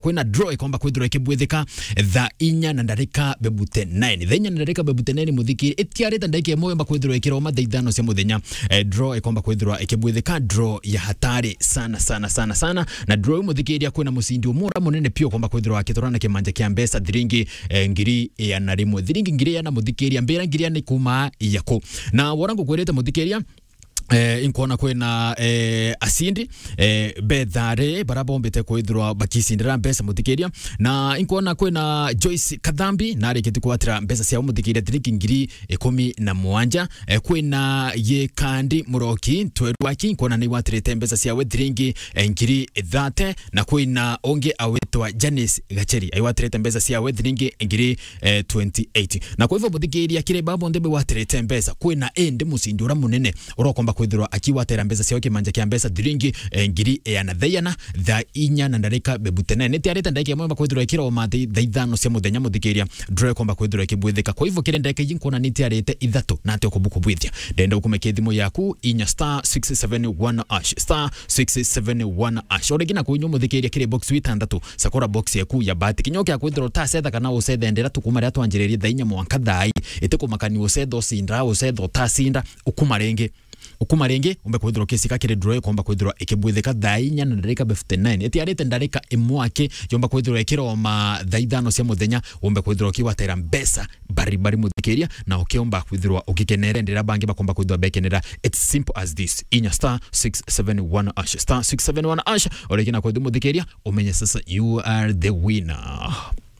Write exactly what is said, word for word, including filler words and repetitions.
kwina draw ikomba kwithirwa ikibwithika tha inya na ndarika bebute nine thenya na ndarika bebute nine muthikiri itiarite ndake moyo mba kwithirwa ikiroma tha ithano cia muthenya eh, draw ikomba kwithirwa ikibwithika draw ya hatari sana sana sana sana na draw muthikiri kwina musindi umura munene pio komba kwithirwa akitorana kimanja kia mbesa thiringi eh, ngiri ya na rimwe thiringi ngiri ya na muthikiri mbira ngiri ya ni kuma yako na warangu kwirete muthikiri Eh, inkona kwena eh, asindi eh, bethare barabombete kwithirwa bakisindira mbesa muthikiria na inkona kwena Joyce Kadhambi na reketi kwatira mbesa cia muthikiria thiringi ngiri ikumi na mwanja eh, kwena ye kandi muroki twerwaki inkona ni watirete mbesa cia we thiringi eh, ngiri thate na kwena onge awetwa Janice Gacheri ai watirete mbesa cia we thiringi ngiri eh, twenty-eight na kwa hivyo muthikiria kire babo ndebe watirete mbesa kwena ende musindura munene urokomba kwithirwa akiwatera mbesa cia kimanja kia mbesa thiringi eh, ngiri ya na thayana tha inya na ndarika bebutene neti areta ndake mwamba kwithirwa ikiro mate tha ithano cia muthenya muthikiria draw komba kwithirwa ikibwithika kwa hivyo kire ndake yinkona neti arete ithatu na ate okubuku bwithia ndenda ukumeke thimo yaku inya star six seven one ash star six seven one ash oregina kuinyo muthikiria kire box witandatu sakora box yaku ya bati kinyoke akwithirwa ta setha kana usethe ndera tukuma ria twanjirerie tha inya mwanka thai itikumakani usetho sinda usetho ta sinda ukumarenge ukumarenge umbe kwithirwa kisika kire draw komba kwithirwa ikibwithika tha inya na ndarika befute nine etiarite ndarika imwake yomba kwithirwa ikiroma tha ithano cia muthenya umbe kwithirwa kiwatera mbesa bari bari muthikiria na ukiomba kwithirwa ukikenere ndira bangi bakomba kwithirwa bekenera. It's simple as this inya star six seven one ash star six seven one ash orekina kwithirwa muthikiria umenye sasa you are the winner.